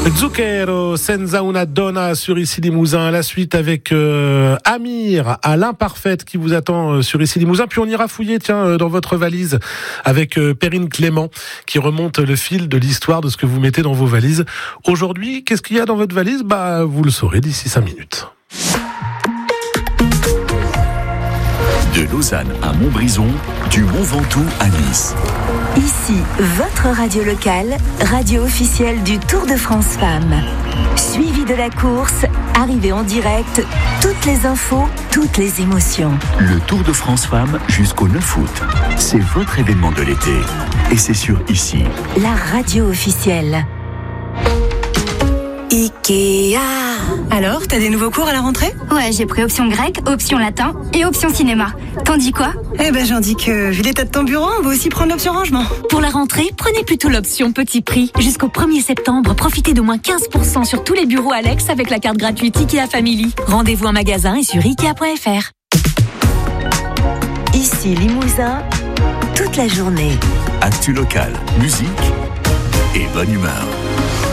Zucchero, Senza una donna sur Ici Limousin. La suite avec Amir à l'imparfaite qui vous attend sur Ici Limousin. Puis on ira fouiller, dans votre valise avec Perrine Clément qui remonte le fil de l'histoire de ce que vous mettez dans vos valises. Aujourd'hui, qu'est-ce qu'il y a dans votre valise ? Vous le saurez d'ici 5 minutes. De Lausanne à Montbrison, du Mont Ventoux à Nice. Ici, votre radio locale, radio officielle du Tour de France Femmes. Suivi de la course, arrivée en direct, toutes les infos, toutes les émotions. Le Tour de France Femmes jusqu'au 9 août. C'est votre événement de l'été. Et c'est sur Ici. La radio officielle. Ikea. Alors, t'as des nouveaux cours à la rentrée ? Ouais, j'ai pris option grec, option latin et option cinéma. T'en dis quoi ? J'en dis que, vu l'état de ton bureau, on va aussi prendre l'option rangement. Pour la rentrée, prenez plutôt l'option petit prix. Jusqu'au 1er septembre, profitez d'au moins 15% sur tous les bureaux Alex avec la carte gratuite Ikea Family. Rendez-vous en magasin et sur Ikea.fr. Ici Limousin, toute la journée. Actu local, musique et bonne humeur.